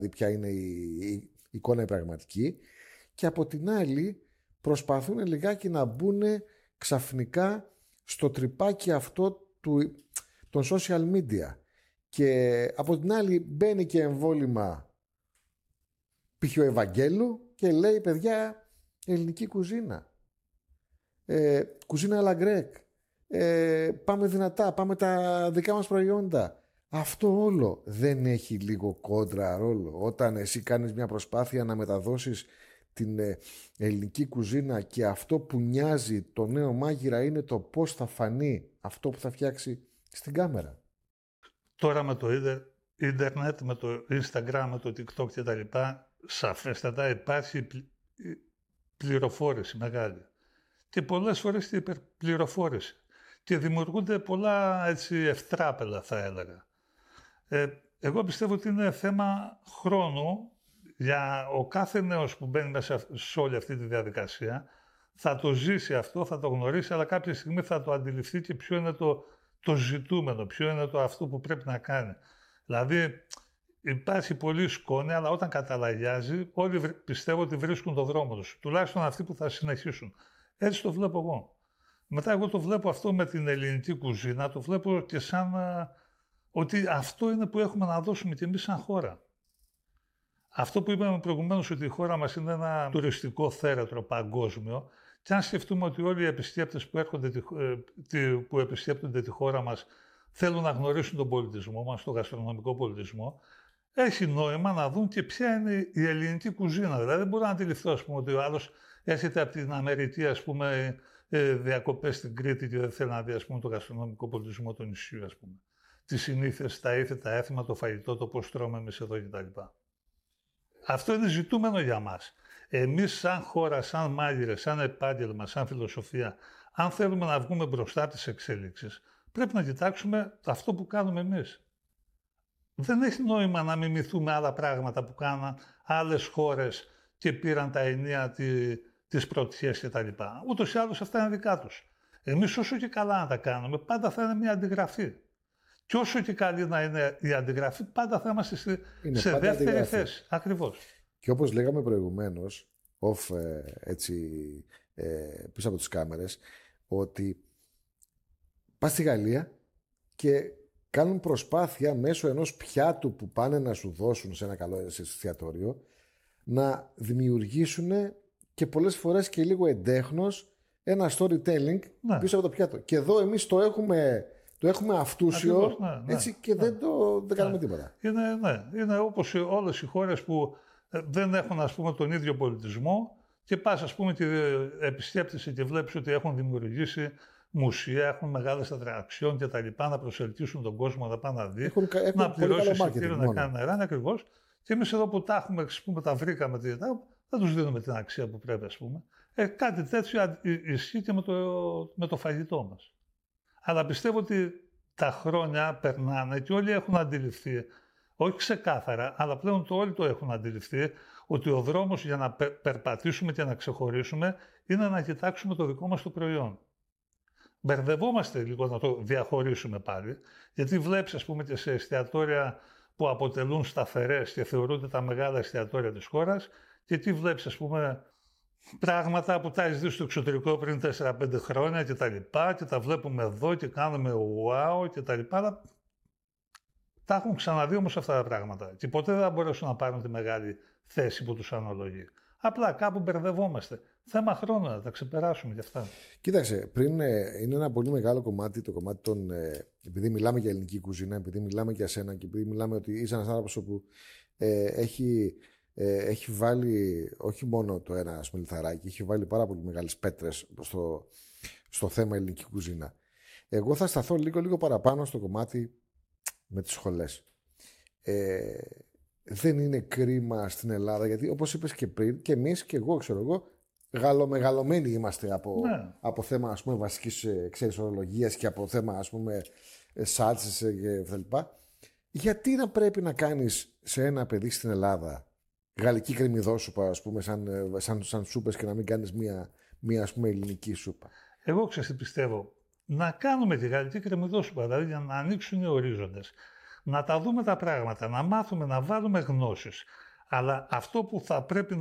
ποια είναι η εικόνα η πραγματική, και από την άλλη προσπαθούν λιγάκι να μπουν ξαφνικά στο τρυπάκι αυτό των social media. Και από την άλλη μπαίνει και εμβόλυμα π.χ. ο Ευαγγέλου και λέει, παιδιά, ελληνική κουζίνα, κουζίνα αλαγκρέκ, πάμε δυνατά, πάμε τα δικά μας προϊόντα. Αυτό όλο δεν έχει λίγο κόντρα ρόλο όταν εσύ κάνεις μια προσπάθεια να μεταδώσεις την ελληνική κουζίνα και αυτό που νοιάζει το νέο μάγειρα είναι το πώς θα φανεί αυτό που θα φτιάξει στην κάμερα? Τώρα με το ίντερνετ, με το Instagram, με το TikTok και τα λοιπά, σαφέστατα υπάρχει πληροφόρηση μεγάλη. Και πολλές φορές την υπερπληροφόρηση. Και δημιουργούνται πολλά έτσι ευτράπελα, θα έλεγα. Εγώ πιστεύω ότι είναι θέμα χρόνου για ο κάθε νέος που μπαίνει μέσα σε όλη αυτή τη διαδικασία. Θα το ζήσει αυτό, θα το γνωρίσει, αλλά κάποια στιγμή θα το αντιληφθεί και ποιο είναι το ζητούμενο, ποιο είναι το αυτό που πρέπει να κάνει. Δηλαδή υπάρχει πολύ σκόνη, αλλά όταν καταλαγιάζει όλοι πιστεύω ότι βρίσκουν το δρόμο τους. Τουλάχιστον αυτοί που θα συνεχίσουν. Έτσι το βλέπω εγώ. Μετά εγώ το βλέπω αυτό με την ελληνική κουζίνα, το βλέπω και σαν ότι αυτό είναι που έχουμε να δώσουμε κι εμείς σαν χώρα. Αυτό που είπαμε προηγουμένως, ότι η χώρα μας είναι ένα τουριστικό θέρετρο παγκόσμιο, και αν σκεφτούμε ότι όλοι οι επισκέπτες που επισκέπτονται τη χώρα μας θέλουν να γνωρίσουν τον πολιτισμό μας, τον γαστρονομικό πολιτισμό, έχει νόημα να δουν και ποια είναι η ελληνική κουζίνα. Δηλαδή δεν μπορώ να αντιληφθώ, ας πούμε, ότι ο άλλος έρχεται από την Αμερική, ας πούμε, διακοπές στην Κρήτη και δεν θέλει να δει, ας πούμε, τον γαστρονομικό πολιτισμό του νησιού, ας πούμε. Τις συνήθειες, τα ήθη, τα έθιμα, το φαγητό, το πώς τρώμε εμείς εδώ κτλ. Αυτό είναι ζητούμενο για μας. Εμείς σαν χώρα, σαν μάγειρες, σαν επάγγελμα, σαν φιλοσοφία, αν θέλουμε να βγούμε μπροστά τις εξέλιξεις, πρέπει να κοιτάξουμε αυτό που κάνουμε εμείς. Δεν έχει νόημα να μιμηθούμε άλλα πράγματα που κάναν άλλες χώρες και πήραν τα ενία της πρωτιές κτλ. Ούτως ή άλλως αυτά είναι δικά τους. Εμείς όσο και καλά να τα κάνουμε, πάντα θα είναι μια αντιγραφή. Και όσο και καλή να είναι η αντιγραφή, πάντα θα είμαστε σε δεύτερη θέση. Ακριβώς. Και όπως λέγαμε προηγουμένως, πίσω από τις κάμερες, ότι πας στη Γαλλία και κάνουν προσπάθεια μέσω ενός πιάτου που πάνε να σου δώσουν σε ένα καλό εστιατόριο να δημιουργήσουν και πολλές φορές και λίγο εντέχνος ένα storytelling πίσω από το πιάτο. Και εδώ εμείς το έχουμε αυτούσιο. Ακριβώς, έτσι, και δεν κάνουμε τίποτα. Είναι όπως όλες οι χώρες που δεν έχουν, ας πούμε, τον ίδιο πολιτισμό και πας, ας πούμε, και επισκέπτεσαι και βλέπεις ότι έχουν δημιουργήσει μουσεία, έχουν μεγάλες ατραξιόν και τα λοιπά, να προσελκύσουν τον κόσμο να πάει να δει, να πληρώσει εισιτήριο, να κάνει νερά, ακριβώς. Και εμείς εδώ που τα έχουμε, ας πούμε, τα βρήκαμε, δεν τους δίνουμε την αξία που πρέπει, ας πούμε. Κάτι τέτοιο ισχύει και με το φαγητό μας. Αλλά πιστεύω ότι τα χρόνια περνάνε και όλοι έχουν αντιληφθεί, όχι ξεκάθαρα, αλλά πλέον όλοι το έχουν αντιληφθεί, ότι ο δρόμος για να περπατήσουμε και να ξεχωρίσουμε είναι να κοιτάξουμε το δικό μας το προϊόν. Μπερδευόμαστε λίγο να το διαχωρίσουμε πάλι, γιατί βλέπεις, ας πούμε, και σε εστιατόρια που αποτελούν σταθερές και θεωρούνται τα μεγάλα εστιατόρια της χώρας, και εκεί βλέπεις, ας πούμε, πράγματα που τα έχεις δει στο εξωτερικό πριν 4-5 χρόνια και τα λοιπά, και τα βλέπουμε εδώ και κάνουμε wow και τα λοιπά. Τα έχουν ξαναδεί όμως αυτά τα πράγματα και ποτέ δεν θα μπορέσουν να πάρουν τη μεγάλη θέση που τους αναλογεί. Απλά κάπου μπερδευόμαστε. Θέμα χρόνου να τα ξεπεράσουμε κι αυτά. Κοίταξε, πριν είναι ένα πολύ μεγάλο κομμάτι, το κομμάτι των. Επειδή μιλάμε για ελληνική κουζίνα, επειδή μιλάμε για σένα και επειδή μιλάμε ότι είσαι ένας άνθρωπος που έχει βάλει όχι μόνο το ένα, ας πούμε, λιθαράκι, έχει βάλει πάρα πολύ μεγάλες πέτρες στο θέμα ελληνική κουζίνα. Εγώ θα σταθώ λίγο παραπάνω στο κομμάτι με τις σχολές. Δεν είναι κρίμα στην Ελλάδα, γιατί όπως είπες και πριν, και εμείς και εγώ, ξέρω εγώ, γαλλομεγαλωμένοι είμαστε από θέμα, ας πούμε, βασικής ορολογίας και από θέμα, ας πούμε, σάλτσες και τα λοιπά. Γιατί να πρέπει να κάνεις σε ένα παιδί στην Ελλάδα γαλλική κρεμμυδόσουπα, ας πούμε, σαν σούπες, και να μην κάνεις μία ας πούμε, ελληνική σούπα? Εγώ πιστεύω να κάνουμε τη γαλλική κρεμμυδόσουπα, δηλαδή για να ανοίξουν οι ορίζοντες. να τα δούμε τα πράγματα, να μάθουμε, να βάλουμε γνώσεις. Αλλά αυτό που θα πρέπει να